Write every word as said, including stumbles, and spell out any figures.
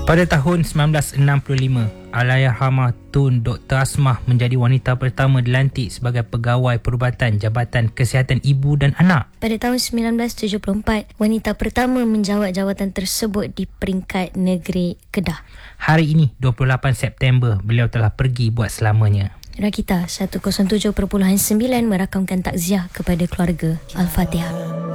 Pada tahun sembilan belas enam puluh lima, Allahyarhamah Tun Doktor Asmah menjadi wanita pertama dilantik sebagai Pegawai Perubatan Jabatan Kesihatan Ibu dan Anak. Pada tahun sembilan belas tujuh puluh empat, wanita pertama menjawat jawatan tersebut di peringkat negeri Kedah. Hari ini, dua puluh lapan September, beliau telah pergi buat selamanya. Rakita seratus tujuh perpuluhan sembilan merakamkan takziah kepada keluarga. Al-Fatihah.